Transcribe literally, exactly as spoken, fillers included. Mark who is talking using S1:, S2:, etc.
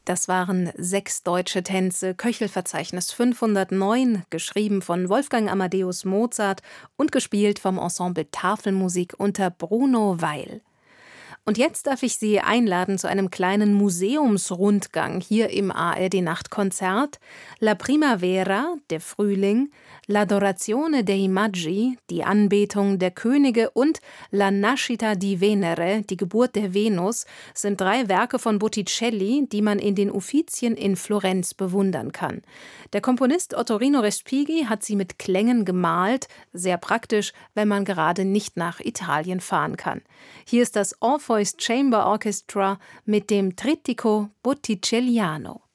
S1: Das waren sechs deutsche Tänze, Köchelverzeichnis fünfhundertneun, geschrieben von Wolfgang Amadeus Mozart und gespielt vom Ensemble Tafelmusik unter Bruno Weil. Und jetzt darf ich Sie einladen zu einem kleinen Museumsrundgang hier im A R D-Nachtkonzert. La Primavera, der Frühling, L'Adorazione dei Magi, die Anbetung der Könige und La Nascita di Venere, die Geburt der Venus, sind drei Werke von Botticelli, die man in den Uffizien in Florenz bewundern kann. Der Komponist Ottorino Respighi hat sie mit Klängen gemalt, sehr praktisch, wenn man gerade nicht nach Italien fahren kann. Hier ist das Orpheus Chamber Orchestra mit dem Trittico Botticelliano.